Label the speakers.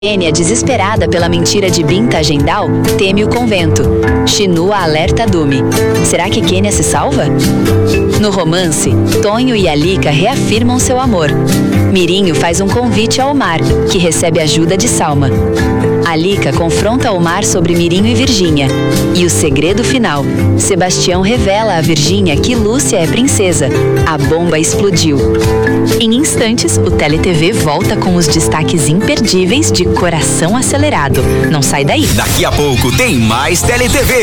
Speaker 1: Kênia, desesperada pela mentira de Binta Agendal, teme o convento. Chinua alerta Dumi. Será que Kênia se salva? No romance, Tonho e Alika reafirmam seu amor. Mirinho faz um convite a Omar, que recebe ajuda de Salma. Alika confronta Omar sobre Mirinho e Virgínia. E o segredo final, Sebastião revela a Virgínia que Lúcia é princesa. A bomba explodiu. Em instantes, o TeleTV volta com os destaques imperdíveis de Coração Acelerado. Não sai daí.
Speaker 2: Daqui a pouco tem mais TeleTV.